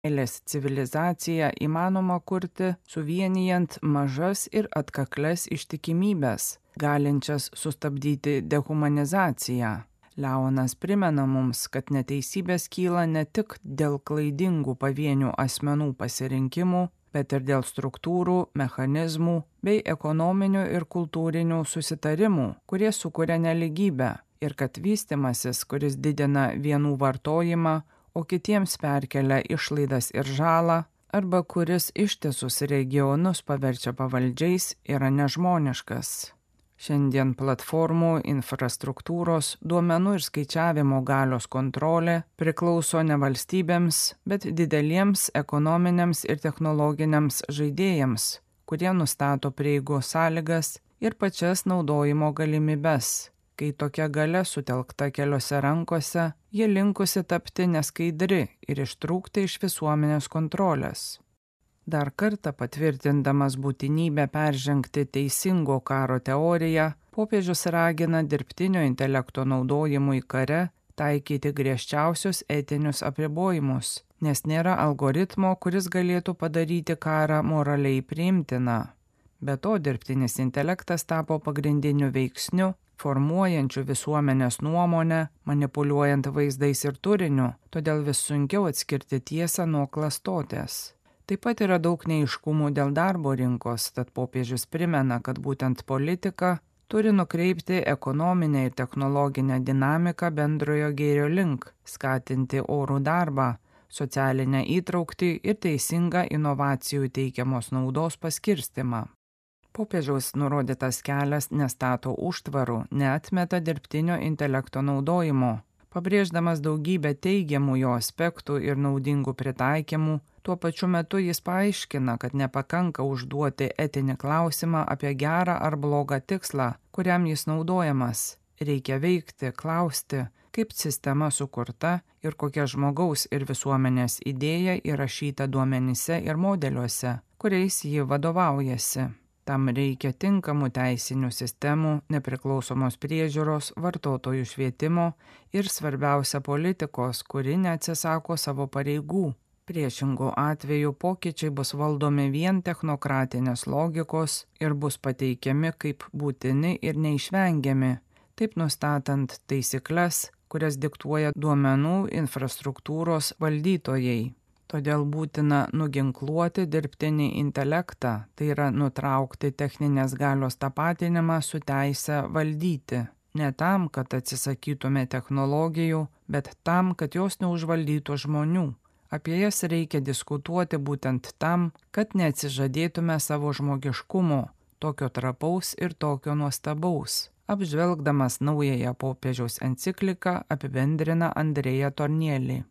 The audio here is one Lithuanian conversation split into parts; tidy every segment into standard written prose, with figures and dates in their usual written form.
Meilės civilizaciją įmanoma kurti suvienijant mažas ir atkakles ištikimybės, galinčias sustabdyti dehumanizaciją. Leonas primena mums, kad neteisybės kyla ne tik dėl klaidingų pavienių asmenų pasirinkimų, bet ir dėl struktūrų, mechanizmų bei ekonominių ir kultūrinių susitarimų, kurie sukuria nelygybę, ir kad vystymasis, kuris didina vienų vartojimą, o kitiems perkelia išlaidas ir žalą, arba kuris ištisus regionus paverčia pavaldžiais, yra nežmoniškas. Šiandien platformų, infrastruktūros, duomenų ir skaičiavimo galios kontrolė priklauso ne valstybėms, bet dideliems ekonominiams ir technologiniams žaidėjams, kurie nustato prieigos sąlygas ir pačias naudojimo galimybes. Kai tokia galia sutelkta keliose rankose, ji linkusi tapti neskaidri ir ištrūkti iš visuomenės kontrolės. Dar kartą patvirtindamas būtinybę peržengti teisingo karo teoriją, popiežius ragina dirbtinio intelekto naudojimui kare taikyti griežčiausius etinius apribojimus, nes nėra algoritmo, kuris galėtų padaryti karą moraliai priimtiną. Be to, dirbtinis intelektas tapo pagrindiniu veiksniu, formuojančių visuomenės nuomonę, manipuliuojant vaizdais ir turiniu, todėl vis sunkiau atskirti tiesą nuo klastotės. Taip pat yra daug neaiškumų dėl darbo rinkos, tad popiežius primena, kad būtent politika turi nukreipti ekonominę ir technologinę dinamiką bendrojo gėrio link, skatinti orų darbą, socialinę įtrauktį ir teisingą inovacijų teikiamos naudos paskirstimą. Popiežiaus nurodytas kelias nestato užtvarų, neatmeta dirbtinio intelekto naudojimo, pabrėždamas daugybę teigiamų jo aspektų ir naudingų pritaikymų, tuo pačiu metu jis paaiškina, kad nepakanka užduoti etinį klausimą apie gerą ar blogą tikslą, kuriam jis naudojamas. Reikia veikti, klausti, kaip sistema sukurta ir kokia žmogaus ir visuomenės idėja įrašyta duomenyse ir modeliuose, kuriais ji vadovaujasi. Tam reikia tinkamų teisinių sistemų, nepriklausomos priežiūros, vartotojų švietimo ir svarbiausia politikos, kuri neatsisako savo pareigų. Priešingų atveju pokyčiai bus valdomi vien technokratinės logikos ir bus pateikiami kaip būtini ir neišvengiami, taip nustatant taisykles, kurias diktuoja duomenų infrastruktūros valdytojai. Todėl būtina nuginkluoti dirbtinį intelektą, tai yra nutraukti techninės galios tapatinimą su teise valdyti. Ne tam, kad atsisakytume technologijų, bet tam, kad jos neužvaldytų žmonių. Apie jas reikia diskutuoti būtent tam, kad neatsižadėtume savo žmogiškumo, tokio trapaus ir tokio nuostabaus. Apžvelgdamas naująją popiežiaus encikliką apibendrina Andrea Tornielli.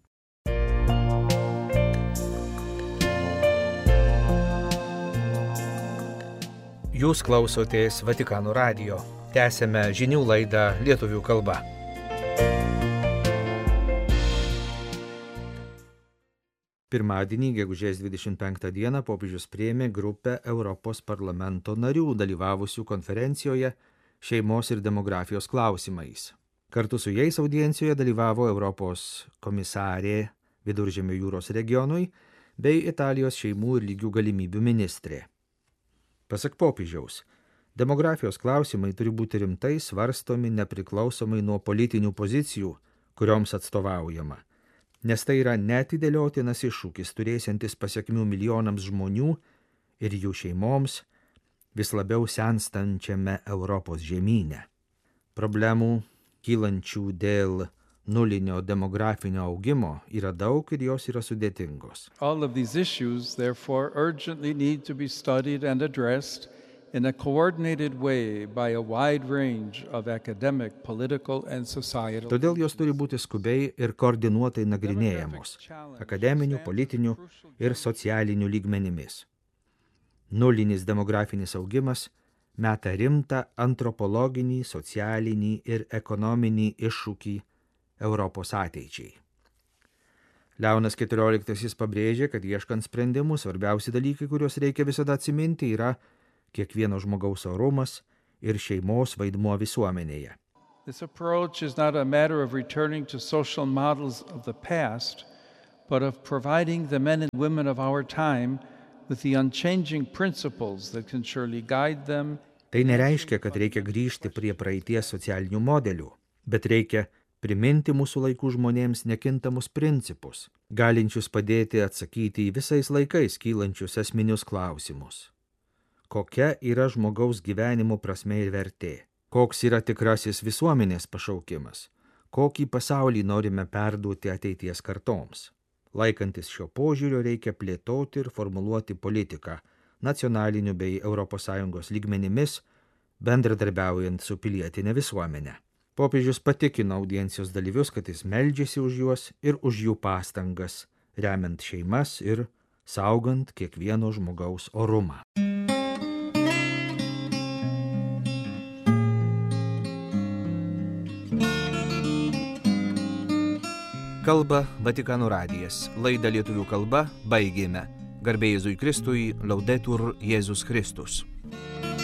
Jūs klausotės Vatikano radijo. Tęsiame žinių laidą lietuvių kalba. Pirmadienį, gegužės 25 dieną, popiežius priėmė grupę Europos parlamento narių dalyvavusių konferencijoje šeimos ir demografijos klausimais. Kartu su jais audiencijoje dalyvavo Europos komisarė Viduržemio jūros regionui bei Italijos šeimų ir lygių galimybių ministrė. Pasak popiežiaus, demografijos klausimai turi būti rimtai svarstomi nepriklausomai nuo politinių pozicijų, kurioms atstovaujama, nes tai yra neatidėliotinas iššūkis turėsiantis pasekmių milijonams žmonių ir jų šeimoms vis labiau senstančiame Europos žemyne. Problemų kylančių dėl nulinio demografinio augimo yra daug ir jos yra sudėtingos. All of these issues, therefore, urgently need to be studied and addressed in a coordinated way by a wide range of academic, political and societal. Todėl jos turi būti skubiai ir koordinuotai nagrinėjamos akademinių, politinių ir socialinių lygmenimis. Nulinis demografinis augimas meta rimtą antropologinį, socialinį ir ekonominį iššūkį Europos ateičiai. Leonas XIV pabrėžė, kad ieškant sprendimų svarbiausi dalykai, kuriuos reikia visada atsiminti, yra kiekvieno žmogaus orumas ir šeimos vaidmuo visuomenėje. This approach is not a matter of returning to social models of the past, but of providing the men and women of our time with the unchanging principles that can surely guide them. Tai nereiškia, kad reikia grįžti prie praeities socialinių modelių, bet reikia priminti mūsų laikų žmonėms nekintamus principus, galinčius padėti atsakyti į visais laikais kylančius esminius klausimus. Kokia yra žmogaus gyvenimo prasmė ir vertė? Koks yra tikrasis visuomenės pašaukimas? Kokį pasaulį norime perduoti ateities kartoms? Laikantis šio požiūrio reikia plėtoti ir formuluoti politiką nacionaliniu bei ES lygmenimis, bendradarbiaujant su pilietinė visuomenė. Popiežius patikino audiencijos dalyvius, kad jis meldžiasi už juos ir už jų pastangas, remiant šeimas ir saugant kiekvieno žmogaus orumą. Kalba Vatikano radijas. Laidą lietuvių kalba baigėme. Garbė Jėzui Kristui, Laudetur Jėzus Kristus.